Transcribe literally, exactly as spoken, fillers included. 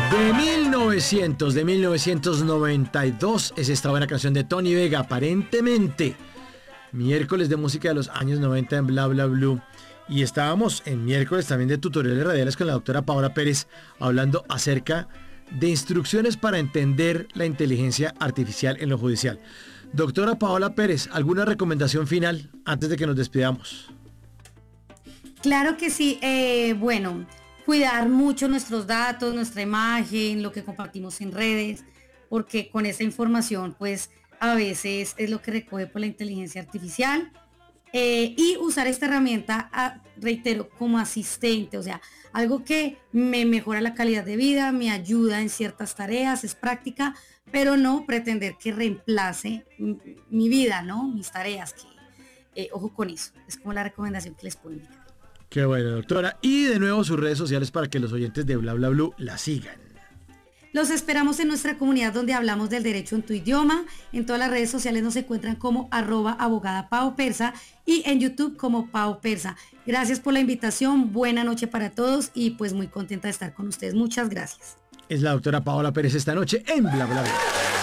De mil novecientos, de mil novecientos noventa y dos es esta buena canción de Tony Vega, Aparentemente. Miércoles de música de los años noventa en Bla Bla Blue. Y estábamos en miércoles también de tutoriales radiales con la doctora Paola Pérez hablando acerca de instrucciones para entender la inteligencia artificial en lo judicial. Doctora Paola Pérez, ¿alguna recomendación final antes de que nos despidamos? Claro que sí. Eh, bueno, cuidar mucho nuestros datos, nuestra imagen, lo que compartimos en redes, porque con esa información, pues a veces es lo que recoge por la inteligencia artificial. Eh, y usar esta herramienta, a, reitero, como asistente, o sea, algo que me mejora la calidad de vida, me ayuda en ciertas tareas, es práctica, pero no pretender que reemplace mi, mi vida, ¿no? Mis tareas, que eh, ojo con eso, es como la recomendación que les puedo indicar. Qué bueno, doctora. Y de nuevo sus redes sociales para que los oyentes de Bla Bla Blue la sigan. Los esperamos en nuestra comunidad donde hablamos del derecho en tu idioma. En todas las redes sociales nos encuentran como arroba abogada Pao Persa y en YouTube como Pao Persa. Gracias por la invitación, buena noche para todos y pues muy contenta de estar con ustedes. Muchas gracias. Es la doctora Paola Pérez esta noche en Bla Bla Bla.